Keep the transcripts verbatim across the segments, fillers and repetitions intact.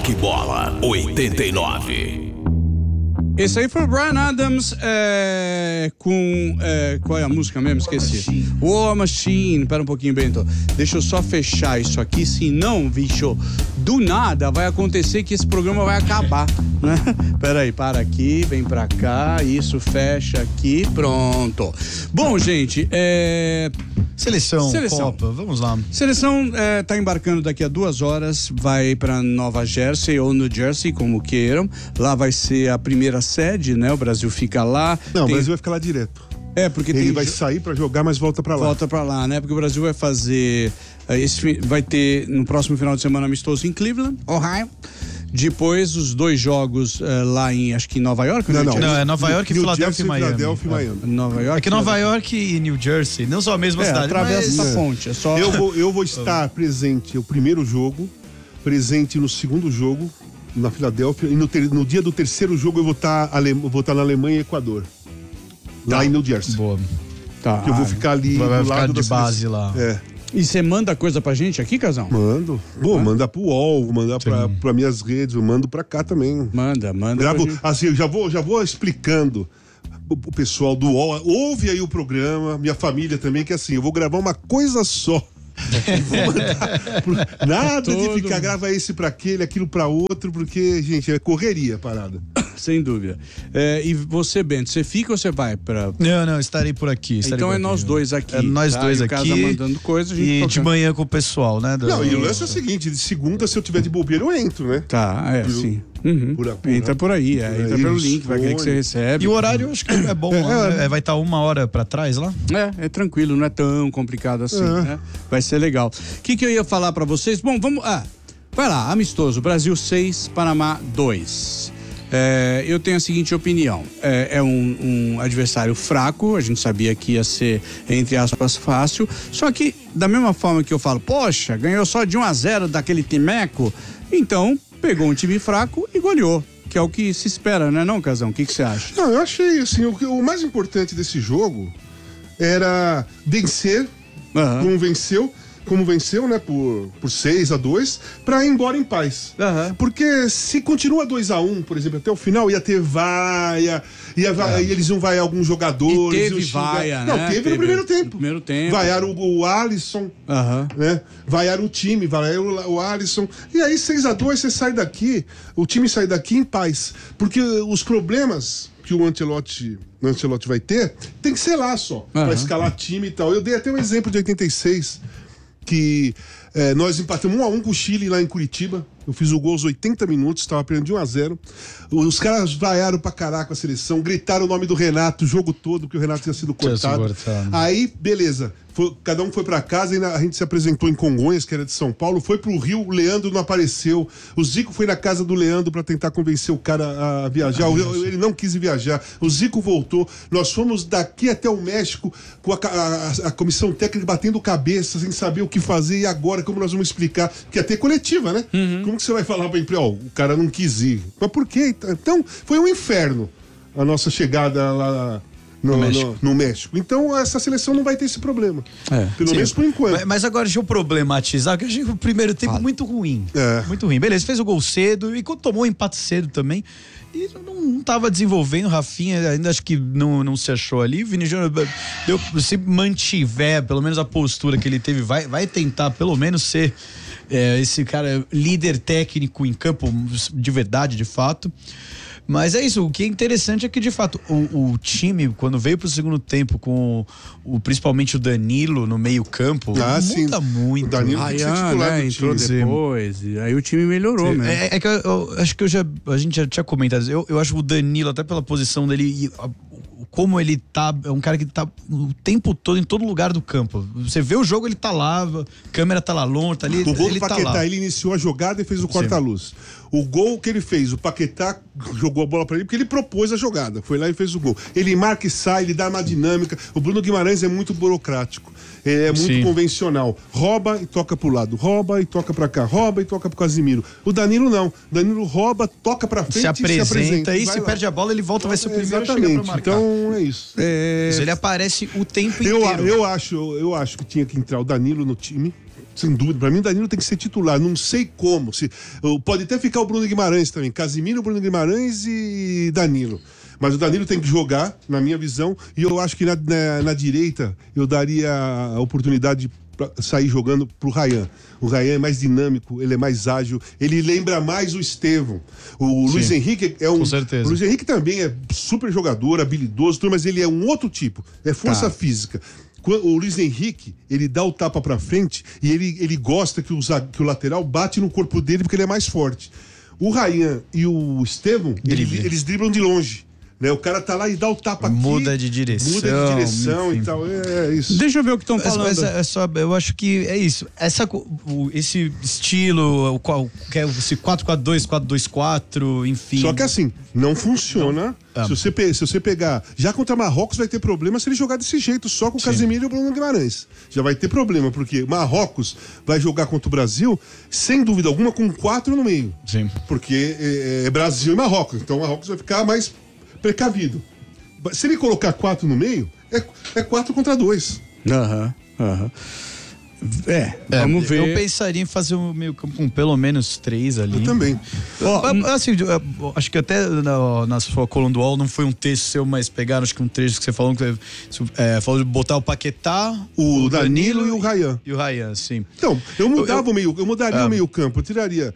Rock Bola oitenta e nove. Esse aí foi o Bryan Adams é, com... É, qual é a música mesmo? Esqueci. War Machine. Pera um pouquinho, Bento. Deixa eu só fechar isso aqui, senão, bicho, do nada vai acontecer que esse programa vai acabar, né? Pera aí, para aqui, vem pra cá, isso, fecha aqui, pronto. Bom, gente, é... Seleção, Seleção. Copa, vamos lá. Seleção é, tá embarcando daqui a duas horas, vai para Nova Jersey ou New Jersey, como queiram. Lá vai ser a primeira sede, né? O Brasil fica lá. Não, tem... o Brasil vai ficar lá direto. É, porque Ele tem... vai sair para jogar, mas volta para lá. Volta para lá, né? Porque o Brasil vai fazer... Esse, vai ter no próximo final de semana amistoso em Cleveland, Ohio. Depois os dois jogos uh, lá em, acho que em Nova York. Não, não, não é Nova York e Filadélfia e Miami. Filadélfia e Miami. É, Nova York, é que Nova York e New Jersey, não são a mesma é, cidade. Atravessa mas... essa ponte. É só... eu, vou, eu vou estar presente no primeiro jogo, presente no segundo jogo, na Filadélfia, e no, ter, no dia do terceiro jogo eu vou estar, ale, vou estar na Alemanha e Equador. Lá tá. Em New Jersey. Boa. Tá. Porque eu vou ficar ali vai do ficar lado de da base seleção. lá. É. E você manda coisa pra gente aqui, Casão? Mando. Vou ah. mandar pro U O L, vou mandar pra, pra minhas redes, eu mando pra cá também. Manda, manda. Gravo, assim, eu já vou, já vou explicando o, o pessoal do U O L. Ouve aí o programa, minha família também, que assim, eu vou gravar uma coisa só. Pro, nada Todo... de ficar, grava esse pra aquele, aquilo pra outro, porque, gente, é correria a parada. Sem dúvida. É, e você, Bento, você fica ou você vai pra... Não, não, estarei por aqui. Estarei então por é aqui, nós dois aqui. É nós tá? dois e aqui. Casa mandando coisa, a gente e toca... de manhã com o pessoal, né? Do... Não, e o lance é o seguinte, de segunda, se eu tiver de bobeira, eu entro, né? Tá, é, por, sim. Uhum. Por, por, entra por aí, é, por entra aí, pelo link, vai querer que você recebe. E o horário, eu acho que é bom, é, é, vai estar uma hora pra trás lá? É, é tranquilo, não é tão complicado assim, é. né? Vai ser legal. O que que eu ia falar pra vocês? Bom, vamos... Ah, vai lá, amistoso, Brasil seis, Panamá dois. É, eu tenho a seguinte opinião, é, é um, um adversário fraco, a gente sabia que ia ser, entre aspas, fácil, só que da mesma forma que eu falo, poxa, ganhou só de um a zero daquele timeco, então pegou um time fraco e goleou, que é o que se espera, né não, Casão? O que que você acha? Não, eu achei, assim, o, o mais importante desse jogo era vencer, uhum. como venceu, como venceu, né, por, por seis a dois, pra ir embora em paz. Uhum. Porque se continua dois a um, por exemplo, até o final, ia ter vaia, ia, é. ia eles iam vaiar alguns jogadores. E teve vaia, Não, né? teve, teve no primeiro tempo. No primeiro tempo. Vaiaram o, o Alisson, uhum. né? Vaiaram o time, vaiaram o, o Alisson. E aí, seis a dois, você sai daqui, o time sai daqui em paz. Porque os problemas que o Ancelotti, o Ancelotti vai ter, tem que ser lá só, uhum. pra escalar time e tal. Eu dei até um exemplo de oitenta e seis, que é, nós empatamos um a um com o Chile lá em Curitiba. Eu fiz o gol aos oitenta minutos, estava perdendo de um a zero. Os caras vaiaram pra caraca a seleção, gritaram o nome do Renato o jogo todo, porque o Renato tinha sido cortado. cortado. Aí, beleza. Foi, cada um foi pra casa e a gente se apresentou em Congonhas, que era de São Paulo. Foi pro Rio, o Leandro não apareceu. O Zico foi na casa do Leandro pra tentar convencer o cara a viajar. Ah, ele não quis viajar. O Zico voltou. Nós fomos daqui até o México com a, a, a comissão técnica batendo cabeça, sem saber o que fazer. E agora, como nós vamos explicar? Porque ia ter coletiva, né? Uhum. Como que você vai falar pra empresa? Ó, o cara não quis ir. Mas por quê? Então, foi um inferno a nossa chegada lá no, no, México. No, no México. Então, essa seleção não vai ter esse problema. É. Pelo Sim. menos por enquanto. Mas, mas agora, deixa eu problematizar, porque eu achei o primeiro tempo ah. muito ruim. É. Muito ruim. Beleza, fez o gol cedo e tomou o empate cedo também. E não, não tava desenvolvendo, Rafinha ainda acho que não, não se achou ali. Vini Júnior, deu, se mantiver pelo menos a postura que ele teve, vai, vai tentar pelo menos ser é, esse cara líder técnico em campo de verdade, de fato. Mas é isso, o que é interessante é que de fato o, o time, quando veio pro segundo tempo com o, principalmente o Danilo no meio campo, ah, muda sim. muito. O Danilo ah, titular né, entrou depois, e aí o time melhorou sim. mesmo. É, é que eu, eu acho que eu já, a gente já tinha comentado, eu, eu acho o Danilo, até pela posição dele, e a, como ele tá, é um cara que tá o tempo todo em todo lugar do campo. Você vê o jogo, ele tá lá, a câmera tá lá longe, tá ali, o gol ele do Paquetá, tá lá. Ele iniciou a jogada e fez o corta-luz. O gol que ele fez, o Paquetá jogou a bola pra ele porque ele propôs a jogada. Foi lá e fez o gol. Ele marca e sai, ele dá uma dinâmica. O Bruno Guimarães é muito burocrático. É muito Sim. convencional. Rouba e toca pro lado. Rouba e toca pra cá. Rouba e toca pro Casimiro. O Danilo não. O Danilo rouba, toca pra frente se apresenta, e se apresenta. E se lá. Perde a bola, ele volta, vai ser o primeiro Exatamente. a chegar pra marcar. Então é isso. É... Ele aparece o tempo eu, inteiro. Eu acho, eu acho que tinha que entrar o Danilo no time. Sem dúvida. Pra mim, o Danilo tem que ser titular. Não sei como. Se, pode até ficar o Bruno Guimarães também. Casimiro, Bruno Guimarães e Danilo. Mas o Danilo tem que jogar, na minha visão. E eu acho que na, na, na direita eu daria a oportunidade pra sair jogando pro Ryan. O Ryan é mais dinâmico, ele é mais ágil, ele lembra mais o Estevão. O Sim, Luiz Henrique é um. Com certeza. O Luiz Henrique também é super jogador, habilidoso, mas ele é um outro tipo. É força tá. física. O Luiz Henrique, ele dá o tapa pra frente e ele, ele gosta que o, que o lateral bate no corpo dele porque ele é mais forte. O Ryan e o Estevão, ele, eles driblam de longe. Né? O cara tá lá e dá o tapa aqui. Muda de direção. Muda de direção enfim. e tal. É, é isso. Deixa eu ver o que estão falando. Mas, mas é só, eu acho que é isso. Essa, o, esse estilo, o qual que é esse quatro quatro dois, quatro dois quatro, enfim. Só que assim, não funciona. Não. Se, você, se você pegar. Já contra Marrocos vai ter problema se ele jogar desse jeito, só com o Sim. Casemiro e o Bruno Guimarães. Já vai ter problema, porque Marrocos vai jogar contra o Brasil, sem dúvida alguma, com quatro no meio. Sim. Porque é, é Brasil e Marrocos. Então o Marrocos vai ficar mais precavido. Se ele colocar quatro no meio, é, é quatro contra dois. Aham, uhum, aham. Uhum. É, vamos é, ver. Eu pensaria em fazer um meio campo com pelo menos três ali. Eu também. Oh, assim, eu acho que até na, na sua coluna do U O L não foi um texto seu, mas pegaram acho que um trecho que você falou que é, falou de botar o Paquetá, o, o Danilo, Danilo e o Ryan. E o Ryan, sim. Então, eu mudava eu, eu, o meio, eu mudaria é, o meio campo. Eu tiraria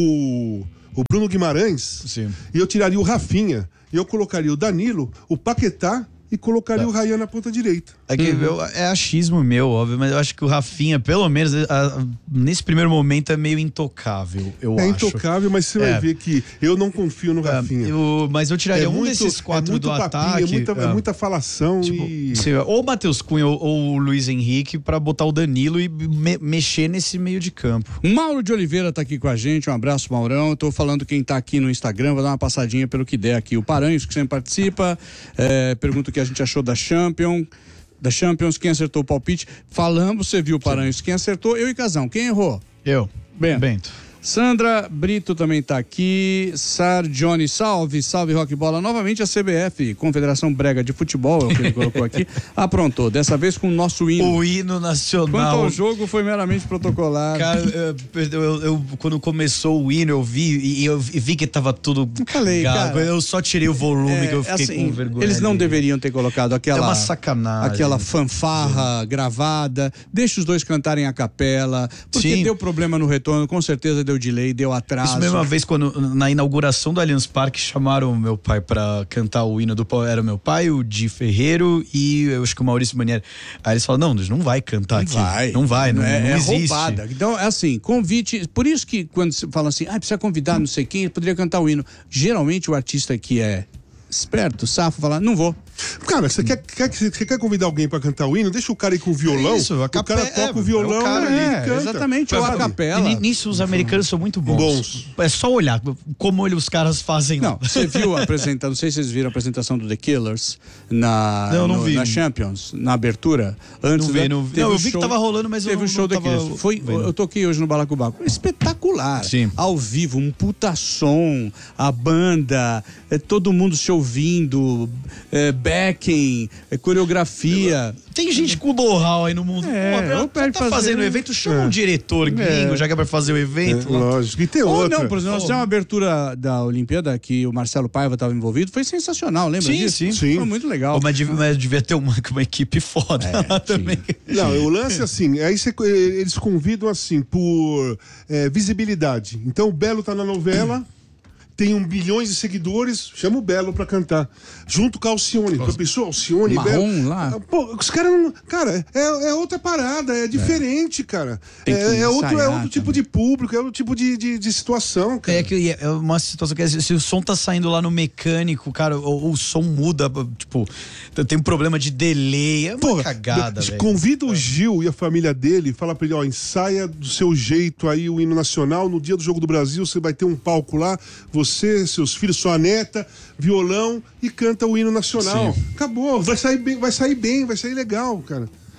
o, o Bruno Guimarães sim. e eu tiraria o Rafinha. E eu colocaria o Danilo, o Paquetá e colocaria tá. o Ryan na ponta direita. É, que uhum. eu, é achismo meu, óbvio, mas eu acho que o Rafinha, pelo menos, a, a, nesse primeiro momento é meio intocável, eu é acho. É intocável, mas você é. vai ver que eu não confio no Rafinha. É, eu, mas eu tiraria é um muito, desses quatro é muito do papinho, ataque. É muita, é. É muita falação tipo, e... Sei, ou o Matheus Cunha ou, ou o Luiz Henrique pra botar o Danilo e me, mexer nesse meio de campo. Mauro de Oliveira tá aqui com a gente, um abraço, Maurão. Eu tô falando quem tá aqui no Instagram, vou dar uma passadinha pelo que der aqui. O Paranhos, que sempre participa, é, pergunta o que a gente achou da Champions. Da Champions, quem acertou o palpite? Falamos, você viu o Paranhos, quem acertou? Eu e Casão. Quem errou? Eu. Bento. Bento. Sandra Brito também tá aqui. Sar Johnny, salve, salve Rock Bola. Novamente a C B F, Confederação Brega de Futebol, é o que ele colocou aqui, aprontou, dessa vez com o nosso hino. O hino nacional. Quanto ao jogo, foi meramente protocolar. Cara, eu, eu, eu, quando começou o hino, eu vi e eu vi que tava tudo falei, cagado. Cara, eu só tirei o volume é, que eu fiquei assim, com vergonha. Eles não ali. deveriam ter colocado aquela... É uma sacanagem. Aquela fanfarra Sim. gravada. Deixa os dois cantarem a capela, porque Sim. deu problema no retorno, com certeza deu delay, deu atraso. Isso mesmo uma vez, quando na inauguração do Allianz Parque, chamaram o meu pai pra cantar o hino do pau. Era o meu pai, o Di Ferreiro e eu acho que o Maurício Manieri. Aí eles falaram, não, não vai cantar não aqui. Vai. Não vai, não, é, não é existe. Roubada. Então, é assim, convite... Por isso que quando se fala assim, ah, precisa convidar não sei quem, ele poderia cantar o hino. Geralmente o artista que é esperto, safo, fala, não vou. Cara, você quer, quer, você quer convidar alguém pra cantar o hino? Deixa o cara ir com o violão. Isso, a cape... O cara toca é, o violão o cara, ali é, canta. Exatamente, ou a capela. E nisso os americanos são muito bons. bons. É só olhar como ele, os caras fazem. Não, você viu a apresentação, não sei se vocês viram a apresentação do The Killers na, não, não no, vi. na Champions, na abertura. Antes não vi, da, não vi. Não, eu vi show, que tava rolando, mas teve eu não, o show não The Killers. Foi, vendo. Eu toquei hoje no Balacobaco. Espetacular. Sim. Ao vivo, um puta som, a banda, é, todo mundo se ouvindo, é, backing, é, coreografia. Tem gente com know-how aí no mundo. É, Pô, tá fazer... fazendo o evento, chama é. um diretor gringo, é. já que é pra fazer o evento. É, lógico. E tem Ou outra. não, por exemplo, nós temos uma abertura da Olimpíada que o Marcelo Paiva estava envolvido, foi sensacional, lembra sim, disso? Sim, sim. Foi muito legal. Pô, mas, devia, mas devia ter uma, uma equipe foda é, lá também. Não, o lance é assim, aí você, eles convidam assim, por é, visibilidade. Então o Belo tá na novela... Tem um bilhões de seguidores, chama o Belo pra cantar. Junto com a Alcione. A pessoa, Alcione, Belo. Lá. Pô, os caras não. Cara, é, é outra parada, é diferente, é. cara. É, é, outro, é outro tipo de público, é outro tipo de, de, de situação, cara. É que é uma situação que se o som tá saindo lá no mecânico, cara, ou, ou o som muda, tipo, tem um problema de delay. É uma Porra, cagada, velho. Convida o Gil e a família dele, fala pra ele, ó, ensaia do seu jeito aí o hino nacional. No dia do Jogo do Brasil, você vai ter um palco lá, você. Você, seus filhos, sua neta, violão e canta o hino nacional. Sim. Acabou, vai sair bem, vai sair bem, vai sair legal, cara.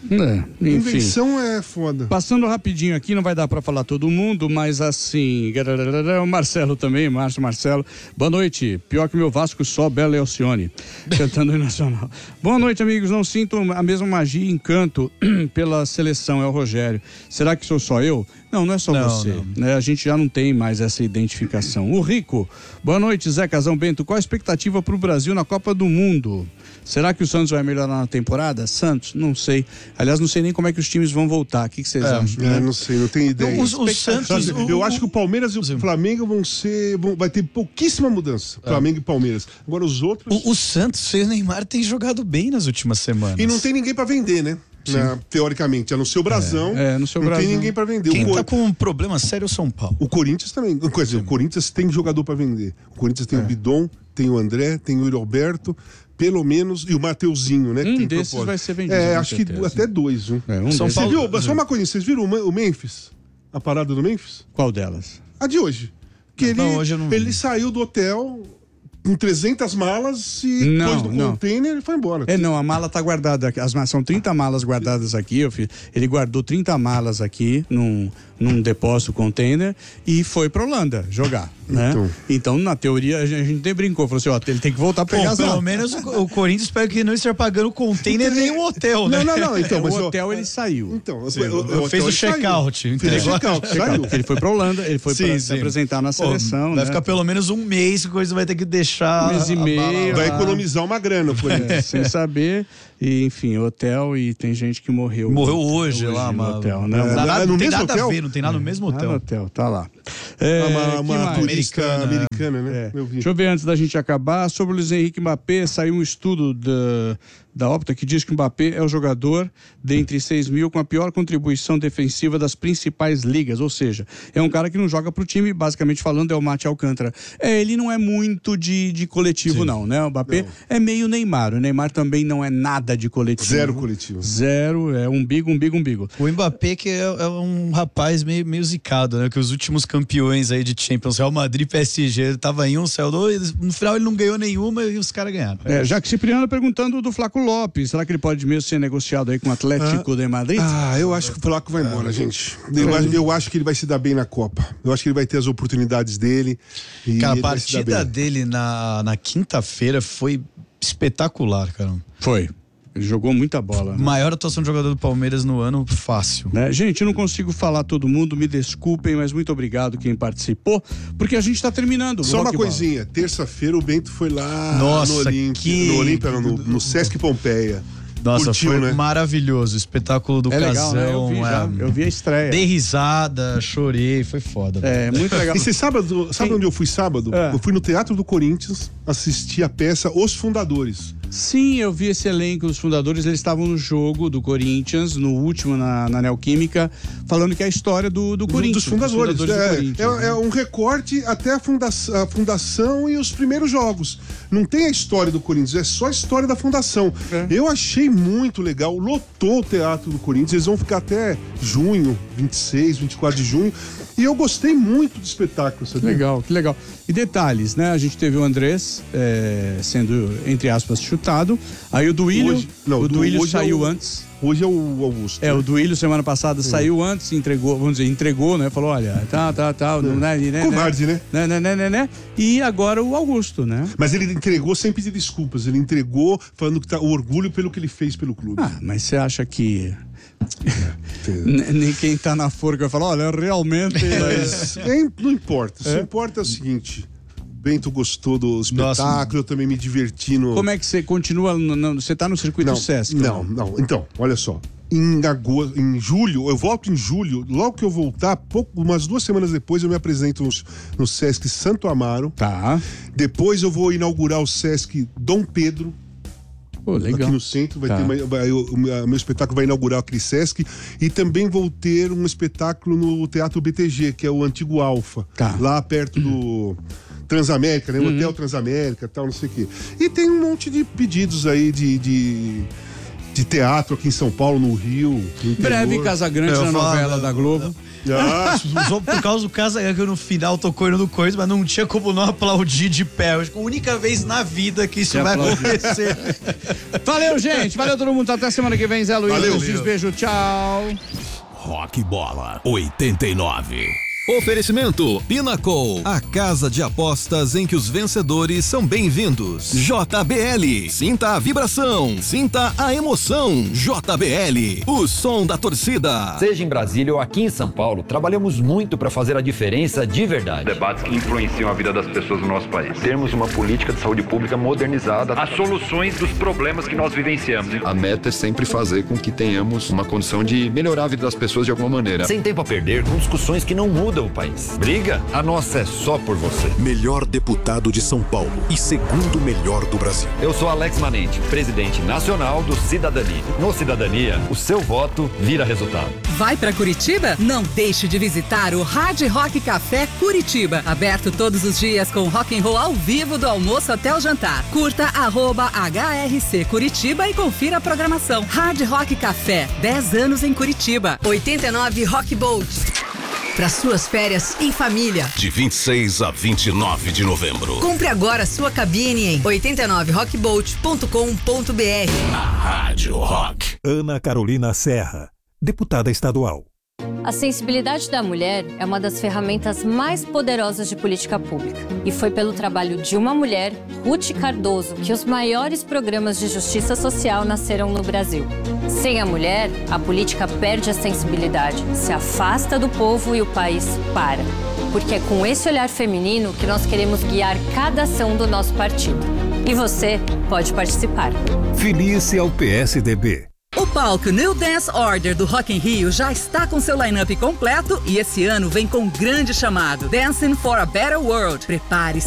É, enfim. Invenção é foda. Passando rapidinho aqui, não vai dar para falar todo mundo, mas assim, o Marcelo também, Márcio Marcelo. Boa noite. Pior que meu Vasco, só Bela e Alcione, cantando o Nacional. Boa noite, amigos. Não sinto a mesma magia e encanto pela seleção, é o Rogério. Será que sou só eu? Não, não é só não, você. Não. Né? A gente já não tem mais essa identificação. O Rico. Boa noite, Zé Casão Bento. Qual a expectativa para o Brasil na Copa do Mundo? Será que o Santos vai melhorar na temporada? Santos? Não sei. Aliás, não sei nem como é que os times vão voltar. O que vocês é, acham? É, né? Não sei, não tenho ideia. Os, os Santos, eu, eu acho que o Palmeiras e o Flamengo vão ser. Vão, vai ter pouquíssima mudança. É. Flamengo e Palmeiras. Agora os outros. O, o Santos e o Neymar têm jogado bem nas últimas semanas. E não tem ninguém pra vender, né? Né, teoricamente, é no seu brasão. É, é no seu não brasão. tem ninguém pra vender. Quem o tá com um problema sério é o São Paulo. O Corinthians também. Quer dizer, o Corinthians tem jogador pra vender. O Corinthians tem é. o Bidon, tem o André, tem o Roberto, pelo menos, e o Mateuzinho, né? Um tem desses propósito. vai ser vendido. É, acho certeza. que até dois. Viu? É, um São desses. Paulo. Você viu? Só uma coisa, vocês viram o Memphis? A parada do Memphis? Qual delas? A de hoje. Que não, ele, hoje eu não ele vi. saiu do hotel com trezentas malas e não, depois do não. container ele foi embora. É, não, a mala tá guardada aqui. As, são trinta malas guardadas aqui, eu fiz. Ele guardou trinta malas aqui num, num depósito container e foi pra Holanda jogar, né? Então, então na teoria, a gente até brincou, falou assim, ó, ele tem que voltar a pegar Bom, as pelo malas. menos o, o Corinthians espera que não esteja pagando o container nem o hotel, né? Não, não, não. Então, é, mas o hotel eu... ele saiu. Então, sim, o, o, o fez o check-out. Fez o check-out, saiu. Ele foi pra Holanda, ele foi sim, pra sim. se apresentar na seleção. Pô, vai né? ficar pelo menos um mês que a coisa vai ter que deixar. Um mês e meio. Vai economizar uma grana, por é, sem saber. E, enfim, hotel e tem gente que morreu. Morreu hoje, hoje lá, no mano. hotel, né? Não, É, não, nada, no não tem mesmo nada hotel? a ver, não tem nada no mesmo hotel. Ah, no hotel, tá lá. É, uma uma turista americana, americana, né? É. Eu vi. Deixa eu ver antes da gente acabar. Sobre o Luiz Henrique Mbappé, saiu um estudo da, da Opta que diz que o Mbappé é o jogador dentre seis mil com a pior contribuição defensiva das principais ligas. Ou seja, é um cara que não joga pro time, basicamente falando, é o Mate Alcântara. É, ele não é muito de, de coletivo, Sim. não, né? O Mbappé não. é meio Neymar. O Neymar também não é nada de coletivo. Zero coletivo. Zero, é umbigo, umbigo, umbigo. O Mbappé que é, é um rapaz meio, meio zicado, né? Que os últimos campeões aí de Champions, Real Madrid, P S G, ele tava em um, saiu dois, no final ele não ganhou nenhuma e os caras ganharam. É, Jacques Cipriano perguntando do Flaco Lopes, será que ele pode mesmo ser negociado aí com o Atlético ah, de Madrid? Ah, eu acho que o Flaco vai embora, ah, gente. Eu, é. eu acho que ele vai se dar bem na Copa. Eu acho que ele vai ter as oportunidades dele. E cara, a partida dele na, na quinta-feira foi espetacular, cara. Foi. Ele jogou muita bola. Né? Maior atuação de jogador do Palmeiras no ano, fácil. Né? Gente, eu não consigo falar todo mundo, me desculpem, mas muito obrigado quem participou, porque a gente está terminando. Só uma coisinha, terça-feira o Bento foi lá Nossa, no Olímpia, que... no, Olímpia no, no Sesc Pompeia. Nossa, Curtiu, foi né? maravilhoso. Espetáculo do é Casão. Legal, né? Eu vi, é... já. Eu vi a estreia. Dei risada, chorei, foi foda. É, muito legal. E você sábado, sabe Quem... onde eu fui sábado? É. Eu fui no Teatro do Corinthians assistir a peça Os Fundadores. Sim, eu vi esse elenco, os fundadores, eles estavam no jogo do Corinthians, no último na, na Neoquímica, falando que é a história do, do Corinthians. Dos fundadores. Dos fundadores é, do Corinthians, é, né? é um recorte até a fundação, a fundação e os primeiros jogos. Não tem a história do Corinthians, é só a história da fundação. É. Eu achei muito legal, lotou o Teatro do Corinthians, eles vão ficar até junho, vinte e seis, vinte e quatro de junho. E eu gostei muito do espetáculo, sabe? Legal, que legal. E detalhes, né? A gente teve o Andrés é, sendo, entre aspas, chutado. Aí o Duílio, hoje, não, o Duílio saiu é o, antes. Hoje é o Augusto. É, né? O Duílio semana passada hum. saiu antes, entregou, vamos dizer, entregou, né? Falou, olha, tá, tá, tá. É. Né, né, Covarde, né? Né, né, né, né, né? E agora o Augusto, né? Mas ele entregou sem pedir desculpas. Ele entregou falando que tá o orgulho pelo que ele fez pelo clube. Ah, mas você acha que... Nem quem tá na forca vai falar, olha, realmente... Mas, não importa. O que importa é o seguinte... Bento gostou do espetáculo, Nossa. Eu também me diverti no... Como é que você continua, no, no, você tá no circuito não, Sesc? Não, não, não. Então, olha só. Em agosto, em julho, eu volto em julho, logo que eu voltar, pouco, umas duas semanas depois eu me apresento no, no Sesc Santo Amaro. Tá. Depois eu vou inaugurar o Sesc Dom Pedro. Pô, legal. Aqui no centro, vai tá. ter uma, vai, o, o meu espetáculo vai inaugurar aquele Sesc e também vou ter um espetáculo no Teatro B T G, que é o antigo Alfa, tá. lá perto do Transamérica, né? O uhum. Hotel Transamérica, tal, não sei o quê. E tem um monte de pedidos aí de, de de teatro aqui em São Paulo, no Rio. No Breve Casa Grande na novela da Globo. Ah, só por causa do Casa Grande que no final tocou indo no coisa, mas não tinha como não aplaudir de pé. Acho que a única vez na vida que isso vai acontecer. Valeu, gente. Valeu todo mundo. Até semana que vem, Zé Luiz. Valeu. Beijo, tchau. Rock Bola oitenta e nove. Oferecimento Pinnacle, a casa de apostas em que os vencedores são bem-vindos. J B L, sinta a vibração, sinta a emoção. J B L, o som da torcida. Seja em Brasília ou aqui em São Paulo, trabalhamos muito para fazer a diferença de verdade. Debates que influenciam a vida das pessoas no nosso país. Termos uma política de saúde pública modernizada. As soluções dos problemas que nós vivenciamos. A meta é sempre fazer com que tenhamos uma condição de melhorar a vida das pessoas de alguma maneira. Sem tempo a perder com discussões que não mudam o país. Briga? A nossa é só por você. Melhor deputado de São Paulo e segundo melhor do Brasil. Eu sou Alex Manente, presidente nacional do Cidadania. No Cidadania, o seu voto vira resultado. Vai pra Curitiba? Não deixe de visitar o Hard Rock Café Curitiba. Aberto todos os dias com rock and roll ao vivo do almoço até o jantar. Curta arroba H R C Curitiba e confira a programação. Hard Rock Café, dez anos em Curitiba. oitenta e nove Rock Boat. Para suas férias em família. De vinte e seis a vinte e nove de novembro. Compre agora sua cabine em oitenta e nove rock boat ponto com ponto b r. Na Rádio Rock. Ana Carolina Serra, deputada estadual. A sensibilidade da mulher é uma das ferramentas mais poderosas de política pública. E foi pelo trabalho de uma mulher, Ruth Cardoso, que os maiores programas de justiça social nasceram no Brasil. Sem a mulher, a política perde a sensibilidade, se afasta do povo e o país para. Porque é com esse olhar feminino que nós queremos guiar cada ação do nosso partido. E você pode participar. Filie-se ao P S D B. O palco New Dance Order do Rock in Rio já está com seu line-up completo e esse ano vem com um grande chamado, Dancing for a Better World. Prepare-se